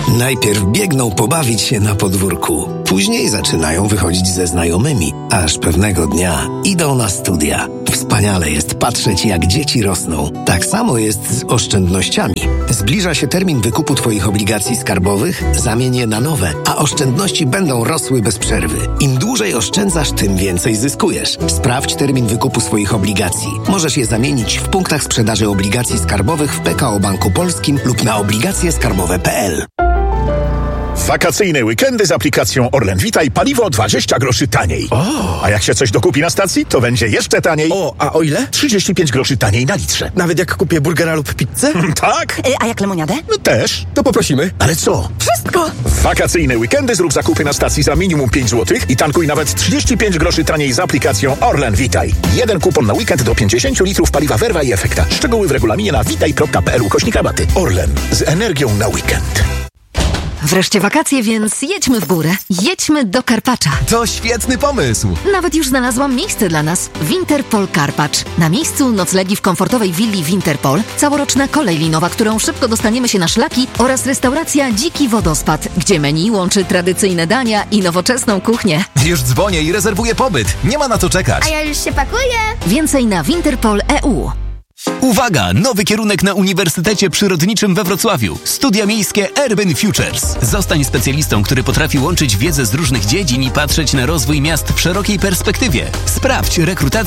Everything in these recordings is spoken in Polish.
Najpierw biegną pobawić się na podwórku. Później zaczynają wychodzić ze znajomymi, aż pewnego dnia idą na studia. Wspaniale jest patrzeć, jak dzieci rosną. Tak samo jest z oszczędnościami. Zbliża się termin wykupu Twoich obligacji skarbowych, zamień je na nowe, a oszczędności będą rosły bez przerwy. Im dłużej oszczędzasz, tym więcej zyskujesz. Sprawdź termin wykupu swoich obligacji. Możesz je zamienić w punktach sprzedaży obligacji skarbowych w PKO Banku Polskim lub na obligacjeskarbowe.pl. Wakacyjne weekendy z aplikacją Orlen Vitaj, paliwo 20 groszy taniej. A jak się coś dokupi na stacji, to będzie jeszcze taniej. A o ile? 35 groszy taniej na litrze. Nawet jak kupię burgera lub pizzę? Tak? A jak lemoniadę? No też. To poprosimy. Ale co? Wszystko! W wakacyjne weekendy zrób zakupy na stacji za minimum 5 zł i tankuj nawet 35 groszy taniej z aplikacją Orlen Vitaj. Jeden kupon na weekend do 50 litrów paliwa Verva i Efekta. Szczegóły w regulaminie na vitaj.pl/rabaty. Orlen. Z energią na weekend. Wreszcie wakacje, więc jedźmy w górę. Jedźmy do Karpacza. To świetny pomysł. Nawet już znalazłam miejsce dla nas. Winterpol Karpacz. Na miejscu noclegi w komfortowej willi Winterpol, całoroczna kolej linowa, którą szybko dostaniemy się na szlaki oraz restauracja Dziki Wodospad, gdzie menu łączy tradycyjne dania i nowoczesną kuchnię. Już dzwonię i rezerwuję pobyt. Nie ma na to czekać. A ja już się pakuję. Więcej na Winterpol.eu. Uwaga! Nowy kierunek na Uniwersytecie Przyrodniczym we Wrocławiu. Studia miejskie Urban Futures. Zostań specjalistą, który potrafi łączyć wiedzę z różnych dziedzin i patrzeć na rozwój miast w szerokiej perspektywie. Sprawdź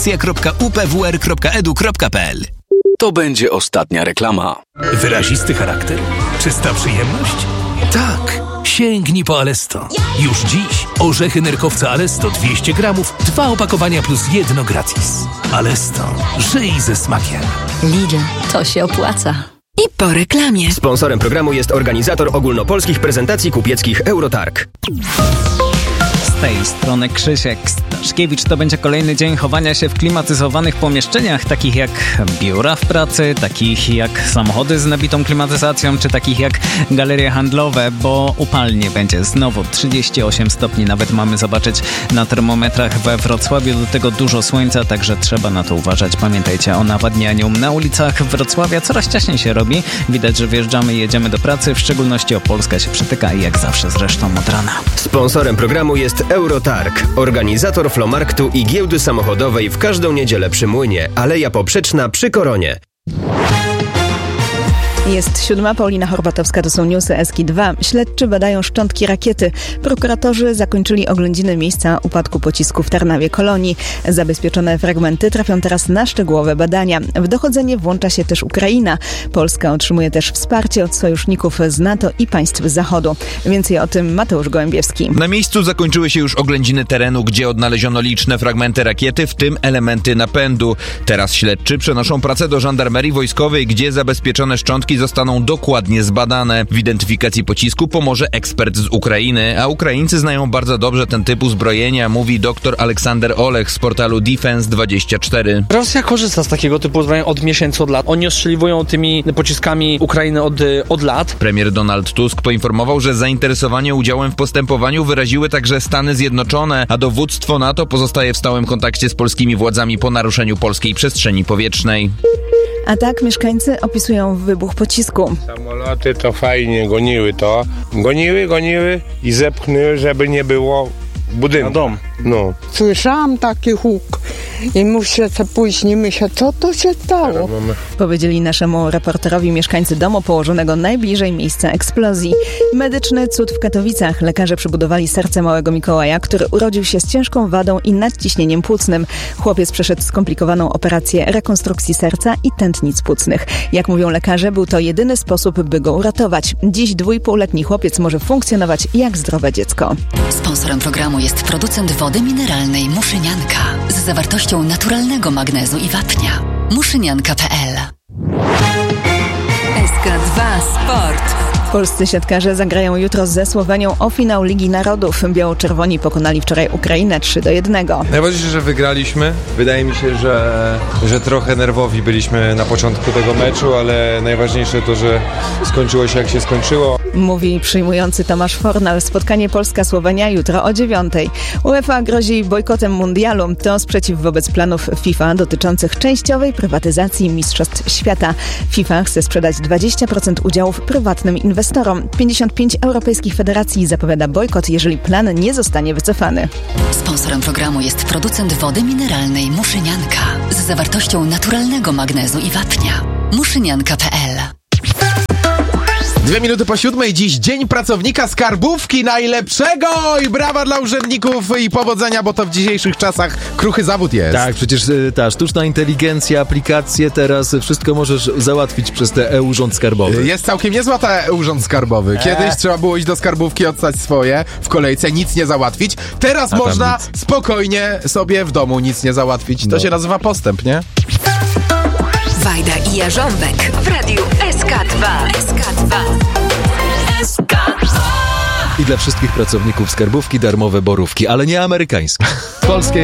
rekrutacja.upwr.edu.pl. To będzie ostatnia reklama. Wyrazisty charakter? Czysta przyjemność? Tak! Sięgnij po Alesto. Już dziś orzechy nerkowca Alesto 200 gramów, 2 opakowania plus 1 gratis. Alesto. Żyj ze smakiem. Lidl, to się opłaca. I po reklamie. Sponsorem programu jest organizator ogólnopolskich prezentacji kupieckich Eurotarg. Z tej strony Krzysiek Staszkiewicz. To będzie kolejny dzień chowania się w klimatyzowanych pomieszczeniach, takich jak biura w pracy, takich jak samochody z nabitą klimatyzacją, czy takich jak galerie handlowe, bo upalnie będzie znowu 38 stopni. Nawet mamy zobaczyć na termometrach we Wrocławiu. Do tego dużo słońca, także trzeba na to uważać. Pamiętajcie o nawadnianiu. Na ulicach Wrocławia coraz ciaśniej się robi. Widać, że wjeżdżamy i jedziemy do pracy. W szczególności Opolska się przytyka i jak zawsze zresztą od rana. Sponsorem programu jest Eurotarg, organizator flomarktu i giełdy samochodowej w każdą niedzielę przy Młynie, Aleja Poprzeczna przy Koronie. Jest 7. Paulina Horbatowska, to są newsy Eski 2. Śledczy badają szczątki rakiety. Prokuratorzy zakończyli oględziny miejsca upadku pocisku w Tarnawie Kolonii. Zabezpieczone fragmenty trafią teraz na szczegółowe badania. W dochodzenie włącza się też Ukraina. Polska otrzymuje też wsparcie od sojuszników z NATO i państw Zachodu. Więcej o tym Mateusz Gołębiewski. Na miejscu zakończyły się już oględziny terenu, gdzie odnaleziono liczne fragmenty rakiety, w tym elementy napędu. Teraz śledczy przenoszą pracę do żandarmerii wojskowej, gdzie zabezpieczone szczątki zostaną dokładnie zbadane. W identyfikacji pocisku pomoże ekspert z Ukrainy, a Ukraińcy znają bardzo dobrze ten typ uzbrojenia, mówi dr Aleksander Olech z portalu Defense24. Rosja korzysta z takiego typu uzbrojenia od miesięcy, od lat. Oni ostrzeliwują tymi pociskami Ukrainy od lat. Premier Donald Tusk poinformował, że zainteresowanie udziałem w postępowaniu wyraziły także Stany Zjednoczone, a dowództwo NATO pozostaje w stałym kontakcie z polskimi władzami po naruszeniu polskiej przestrzeni powietrznej. A tak mieszkańcy opisują wybuch pocisku. Samoloty to fajnie goniły to. Goniły i zepchnęły, żeby nie było budynku. Na dom. No. Słyszałam taki huk i muszę później myśleć, co to się stało. Powiedzieli naszemu reporterowi mieszkańcy domu położonego najbliżej miejsca eksplozji. Medyczny cud w Katowicach. Lekarze przebudowali serce małego Mikołaja, który urodził się z ciężką wadą i nadciśnieniem płucnym. Chłopiec przeszedł skomplikowaną operację rekonstrukcji serca i tętnic płucnych. Jak mówią lekarze, był to jedyny sposób, by go uratować. Dziś 2,5-letni chłopiec może funkcjonować jak zdrowe dziecko. Sponsorem programu jest producent wody mineralnej Muszynianka z zawartością naturalnego magnezu i wapnia. Muszynianka.pl. SK2 Sport. Polscy siatkarze zagrają jutro ze Słowenią o finał Ligi Narodów. Biało-czerwoni pokonali wczoraj Ukrainę 3-1. Najważniejsze, że wygraliśmy. Wydaje mi się, że trochę nerwowi byliśmy na początku tego meczu, ale najważniejsze to, że skończyło się jak się skończyło. Mówi przyjmujący Tomasz Fornal. Spotkanie Polska-Słowenia jutro o 9:00. UEFA grozi bojkotem mundialu. To sprzeciw wobec planów FIFA dotyczących częściowej prywatyzacji Mistrzostw Świata. FIFA chce sprzedać 20% udziałów prywatnym inwestorom. inwestorom. 55 europejskich federacji zapowiada bojkot, jeżeli plan nie zostanie wycofany. Sponsorem programu jest producent wody mineralnej Muszynianka z zawartością naturalnego magnezu i wapnia. Muszynianka.pl. 7:02, dziś Dzień Pracownika Skarbówki Najlepszego i brawa dla urzędników i powodzenia, bo to w dzisiejszych czasach kruchy zawód jest. Tak, przecież ta sztuczna inteligencja, aplikacje, teraz wszystko możesz załatwić przez te e-Urząd Skarbowy. Jest całkiem niezła ta e-Urząd Skarbowy. Kiedyś trzeba było iść do skarbówki, oddać swoje w kolejce, nic nie załatwić. Teraz można spokojnie sobie w domu nic nie załatwić. To się nazywa postęp, nie? Wajda i Jarząbek w radiu SK2. I dla wszystkich pracowników skarbówki darmowe borówki, ale nie amerykańskie. Polskie